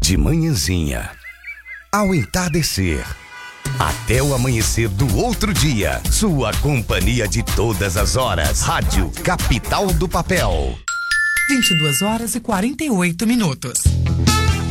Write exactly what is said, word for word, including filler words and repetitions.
De manhãzinha, ao entardecer, até o amanhecer do outro dia. Sua companhia de todas as horas. Rádio Capital do Papel. vinte e duas horas e quarenta e oito minutos.